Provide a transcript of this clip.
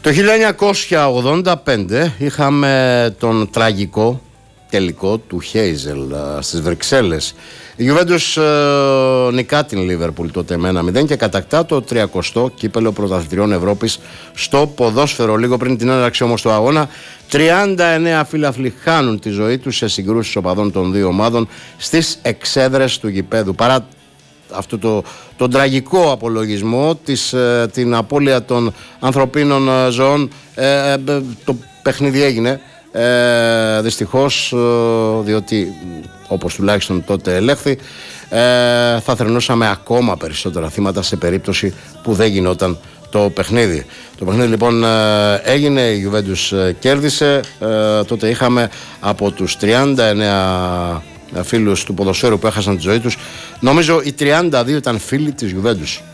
Το 1985 είχαμε τον τραγικό τελικό του Χέιζελ στις Βρυξέλλες. Η Γιουβέντους νικά την Λίβερπουλ τότε με 1-0 και κατακτά το 30ο κύπελλο πρωταθλητριών Ευρώπης στο ποδόσφαιρο. Λίγο πριν την έναρξη όμως του αγώνα, 39 φίλαθλοι χάνουν τη ζωή τους σε συγκρούσεις οπαδών των δύο ομάδων στις εξέδρες του γηπέδου. Παρά αυτό τον τραγικό απολογισμό, την απώλεια των ανθρωπίνων ζώων, το παιχνίδι έγινε. Δυστυχώς, διότι όπως τουλάχιστον τότε ελέγχθη, θα θρηνούσαμε ακόμα περισσότερα θύματα σε περίπτωση που δεν γινόταν το παιχνίδι. Το παιχνίδι λοιπόν έγινε, η Γιουβέντους κέρδισε. Τότε είχαμε από τους 39 φίλους του ποδοσφαίρου που έχασαν τη ζωή τους, νομίζω οι 32 ήταν φίλοι της Γιουβέντους.